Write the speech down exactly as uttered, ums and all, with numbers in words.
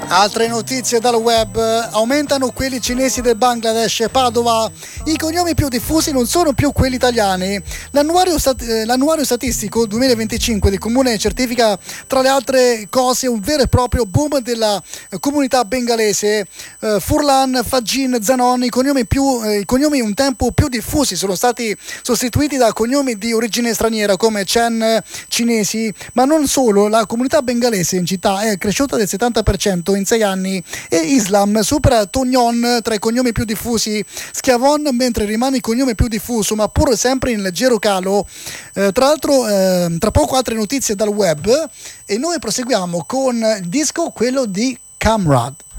Altre notizie dal web: aumentano quelli cinesi del Bangladesh. Padova, i cognomi più diffusi non sono più quelli italiani. L'annuario, stat- l'annuario statistico duemilaventicinque del comune certifica, tra le altre cose, un vero e proprio boom della comunità bengalese. Uh, Furlan, Fagin, Zanon, i cognomi, più, eh, i cognomi un tempo più diffusi sono stati sostituiti da cognomi di origine straniera come Chen, cinesi. Ma non solo, la comunità bengalese in città è cresciuta del settanta per cento in sei anni e Islam supera Tognon tra i cognomi più diffusi, Schiavon mentre rimane il cognome più diffuso, ma pur sempre in leggero calo. Eh, tra l'altro, eh, tra poco altre notizie dal web e noi proseguiamo con il disco, quello di Kamrad.